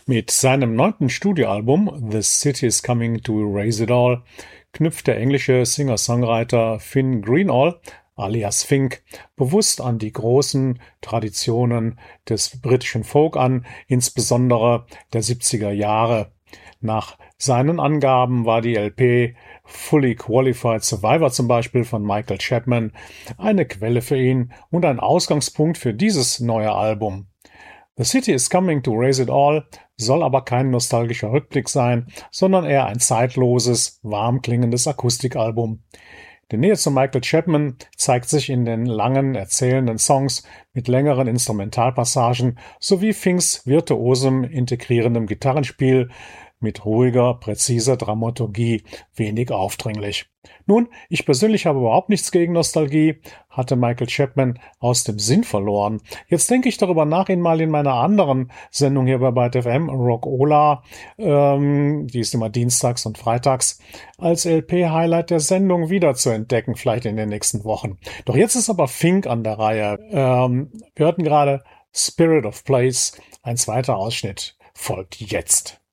Mit seinem 9. Studioalbum The City is Coming to Erase It All knüpft der englische Singer-Songwriter Finn Greenall alias Fink bewusst an die großen Traditionen des britischen Folk an, insbesondere der 70er Jahre. Nach seinen Angaben war die LP Fully Qualified Survivor zum Beispiel von Michael Chapman eine Quelle für ihn und ein Ausgangspunkt für dieses neue Album. The City is Coming to Erase It All soll aber kein nostalgischer Rückblick sein, sondern eher ein zeitloses, warm klingendes Akustikalbum. Die Nähe zu Michael Chapman zeigt sich in den langen, erzählenden Songs mit längeren Instrumentalpassagen sowie Finks virtuosem, integrierendem Gitarrenspiel mit ruhiger, präziser Dramaturgie, wenig aufdringlich. Nun, ich persönlich habe überhaupt nichts gegen Nostalgie, hatte Michael Chapman aus dem Sinn verloren. Jetzt denke ich darüber nach, ihn mal in meiner anderen Sendung hier bei Byte FM, Rock-Ola, die ist immer dienstags und freitags, als LP-Highlight der Sendung wieder zu entdecken, vielleicht in den nächsten Wochen. Doch jetzt ist aber Fink an der Reihe. Wir hörten gerade Spirit of Place, ein zweiter Ausschnitt folgt jetzt.